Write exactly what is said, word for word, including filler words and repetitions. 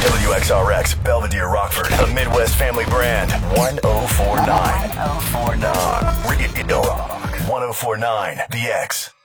W X R X, Belvedere, Rockford, the Midwest Family Brand. one oh four nine. one oh four nine. Radio Rock. one oh four nine, The X.